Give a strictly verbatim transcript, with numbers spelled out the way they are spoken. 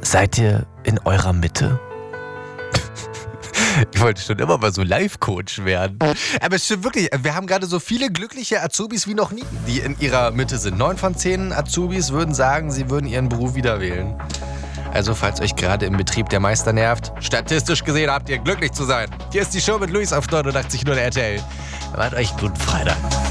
Seid ihr in eurer Mitte? Ich wollte schon immer mal so Life-Coach werden. Aber es stimmt wirklich, wir haben gerade so viele glückliche Azubis wie noch nie, die in ihrer Mitte sind. Neun von zehn Azubis würden sagen, sie würden ihren Beruf wieder wählen. Also falls euch gerade im Betrieb der Meister nervt, statistisch gesehen habt ihr glücklich zu sein. Hier ist die Show mit Luis auf neunundachtzig Komma null R T L. Macht euch einen guten Freitag.